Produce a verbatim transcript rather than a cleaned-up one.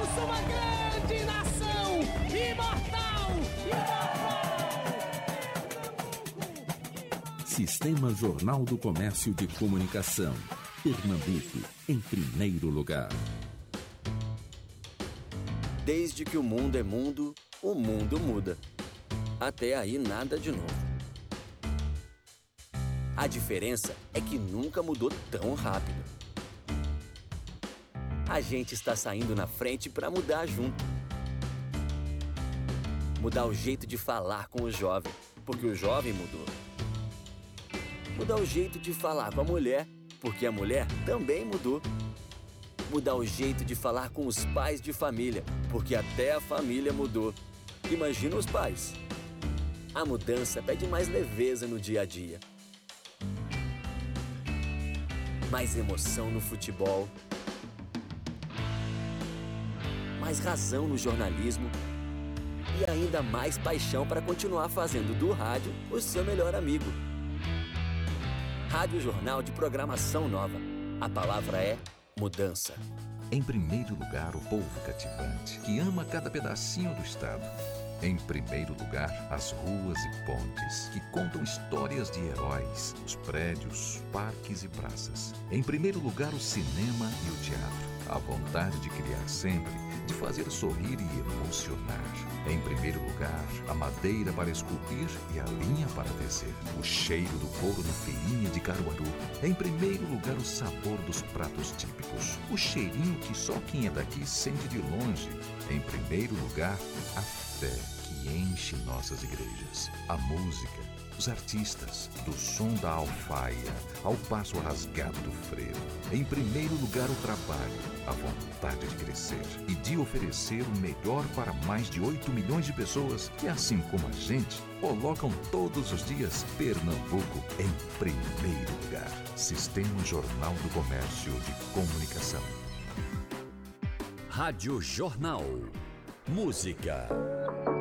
Somos uma grande nação, imortal, imortal. Sistema Jornal do Comércio de Comunicação. Pernambuco, em primeiro lugar. Desde que o mundo é mundo, o mundo muda. Até aí nada de novo. A diferença é que nunca mudou tão rápido. A gente está saindo na frente para mudar junto. Mudar o jeito de falar com o jovem, porque o jovem mudou. Mudar o jeito de falar com a mulher, porque a mulher também mudou. Mudar o jeito de falar com os pais de família, porque até a família mudou. Imagina os pais. A mudança pede mais leveza no dia a dia. Mais emoção no futebol. Mais razão no jornalismo. E ainda mais paixão para continuar fazendo do rádio o seu melhor amigo. Rádio Jornal de programação nova. A palavra é mudança. Em primeiro lugar, o povo cativante, que ama cada pedacinho do estado. Em primeiro lugar, as ruas e pontes, que contam histórias de heróis, os prédios, parques e praças. Em primeiro lugar, o cinema e o teatro. A vontade de criar sempre, de fazer sorrir e emocionar. Em primeiro lugar, a madeira para esculpir e a linha para tecer. O cheiro do couro na feirinha de Caruaru. Em primeiro lugar, o sabor dos pratos típicos. O cheirinho que só quem é daqui sente de longe. Em primeiro lugar, a fé que enche nossas igrejas. A música, os artistas, do som da alfaia ao passo rasgado do frevo. Em primeiro lugar, o trabalho, a vontade de crescer e de oferecer o melhor para mais de oito milhões de pessoas que, assim como a gente, colocam todos os dias Pernambuco em primeiro lugar. Sistema Jornal do Comércio de Comunicação. Rádio Jornal. Música.